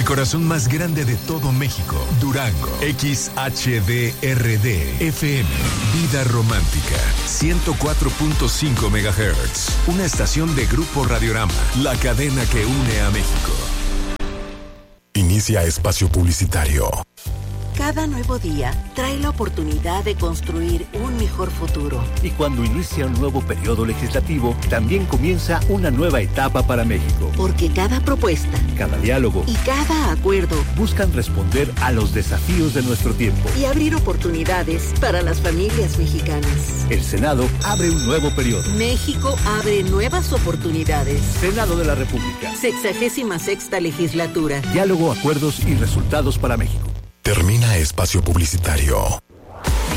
el corazón más grande de todo México, Durango. XHDRD FM, Vida Romántica, 104.5 MHz. Una estación de Grupo Radiorama, la cadena que une a México. Inicia espacio publicitario. Cada nuevo día trae la oportunidad de construir un mejor futuro. Y cuando inicia un nuevo periodo legislativo, también comienza una nueva etapa para México. Porque cada propuesta, cada diálogo y cada acuerdo buscan responder a los desafíos de nuestro tiempo y abrir oportunidades para las familias mexicanas. El Senado abre un nuevo periodo. México abre nuevas oportunidades. Senado de la República. 66ª legislatura. Diálogo, acuerdos y resultados para México. Termina espacio publicitario.